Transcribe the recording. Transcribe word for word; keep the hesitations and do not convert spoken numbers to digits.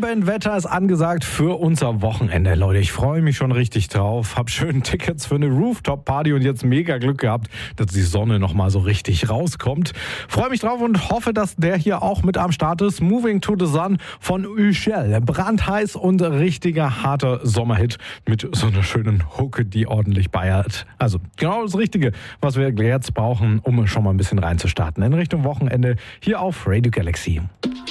Bombenwetter ist angesagt für unser Wochenende, Leute. Ich freue mich schon richtig drauf. Hab schön Tickets für eine Rooftop-Party und jetzt mega Glück gehabt, dass die Sonne noch mal so richtig rauskommt. Freue mich drauf und hoffe, dass der hier auch mit am Start ist. Moving to the Sun von Üschel. Brandheiß und richtiger harter Sommerhit mit so einer schönen Hucke, die ordentlich beiert. Also genau das Richtige, was wir jetzt brauchen, um schon mal ein bisschen reinzustarten in Richtung Wochenende hier auf Radio Galaxy.